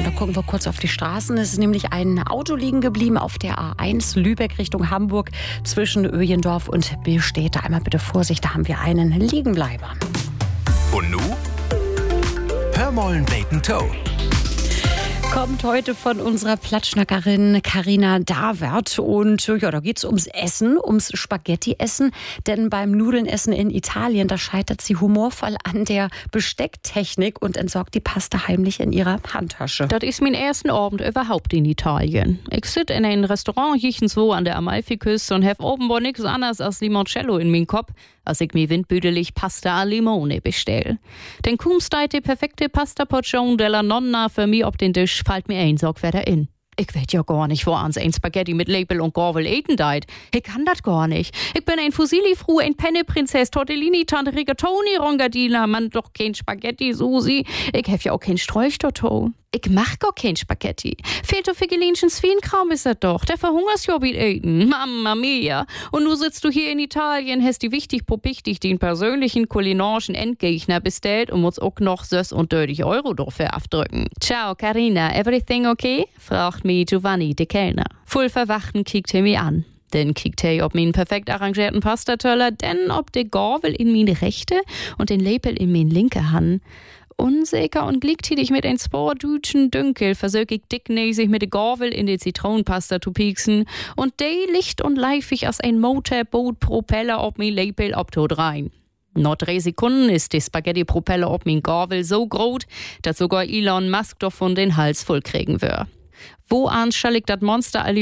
Und da gucken wir kurz auf die Straßen. Es ist nämlich ein Auto liegen geblieben auf der A1 Lübeck Richtung Hamburg zwischen Öjendorf und Billstedt. Einmal bitte Vorsicht, da haben wir einen Liegenbleiber. Und nu? Hör mollen beten Toe. Kommt heute von unserer Platschnackerin Carina Davert. Und ja, da geht's ums Essen, ums Spaghetti-Essen. Denn beim Nudelnessen in Italien, da scheitert sie humorvoll an der Bestecktechnik und entsorgt die Pasta heimlich in ihrer Handtasche. Das ist mein ersten Abend überhaupt in Italien. Ich sitze in einem Restaurant so an der Amalfiküste und habe offenbar nichts anderes als Limoncello in meinem Kopf, als ich mir windbüdelig Pasta a Limone bestell. Denn kaum steht die perfekte Pasta-Portion della Nonna für mich auf den Tisch, fällt mir ein Sorgwetter in. Ich weiß ja gar nicht, wo ans ein Spaghetti mit Label und Gorvel eten deit. Ich kann das gar nicht. Ich bin ein Fusilli-Fru, ein Penne-Prinzess, Tortellini, Tante Rigatoni, Rongadina, man doch kein Spaghetti, Susi. Ich hef ja auch kein Sträuchtorto. Ich mach gar kein Spaghetti. Fehlt doch für Gelinchen Swienkram ist er doch. Der verhungerst ja wie eten. Mamma mia. Und nu sitzt du hier in Italien, hast die wichtig popichtig den persönlichen kulinarischen Endgegner bestellt und musst auch noch 36 Euro dafür abdrücken. Ciao, Carina. Everything okay? Fragt mich Giovanni, der Kellner. Voll verwachten kickt er mich an. Dann kickt er ob meinen perfekt arrangierten Pastatöller, denn ob der Gorvel in meine rechte und den Label in meine linke Hand. Unsicher und gleichzeitig mit ein paar Dütschen Dünkel versuch ich dicknäsig mit der Gorvel in die Zitronenpasta zu pieksen und die licht und leifig als ein Motorboot-Propeller ob mein Label abtot rein. Nach 3 Sekunden ist die Spaghetti-Propeller ob mein Gorvel so groß, dass sogar Elon Musk davon den Hals voll kriegen wird. Wo an soll ich das Monster